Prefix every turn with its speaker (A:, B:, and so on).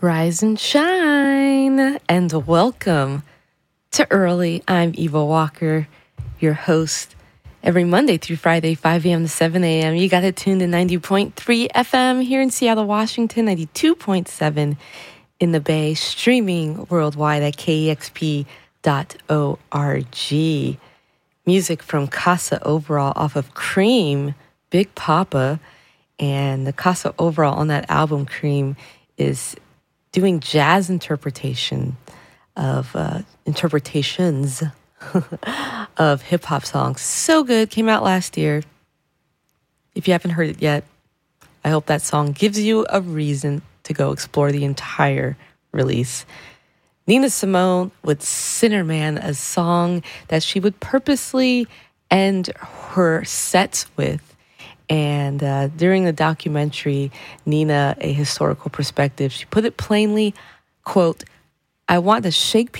A: Rise and shine, and welcome to Early. I'm Eva Walker, your host. Every Monday through Friday, 5 a.m. to 7 a.m. You got it tuned to 90.3 FM here in Seattle, Washington, 92.7 in the Bay, streaming worldwide at kexp.org. Music from Casa Overall off of Cream, Big Papa, and the Casa Overall on that album, Cream, is doing jazz interpretations of hip-hop songs. So good. Came out last year. If you haven't heard it yet, I hope that song gives you a reason to go explore the entire release. Nina Simone with Sinner Man, a song that she would purposely end her sets with. And during the documentary, Nina, A Historical Perspective, she put it plainly, quote, "I want to shake